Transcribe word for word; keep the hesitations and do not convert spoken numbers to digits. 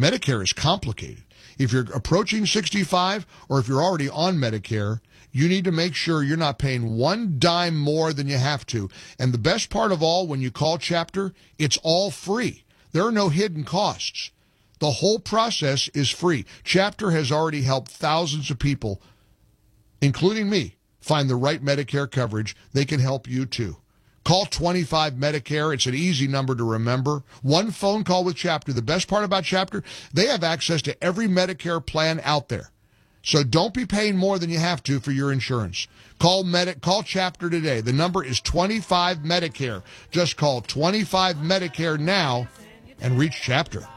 Medicare is complicated. If you're approaching sixty-five or if you're already on Medicare, you need to make sure you're not paying one dime more than you have to. And the best part of all, when you call Chapter, it's all free. There are no hidden costs. The whole process is free. Chapter has already helped thousands of people, including me, find the right Medicare coverage. They can help you too. Call twenty-five Medicare. It's an easy number to remember. One phone call with Chapter. The best part about Chapter, they have access to every Medicare plan out there. So don't be paying more than you have to for your insurance. Call Medi- call Chapter today. The number is twenty-five Medicare. Just call twenty-five Medicare now and reach Chapter.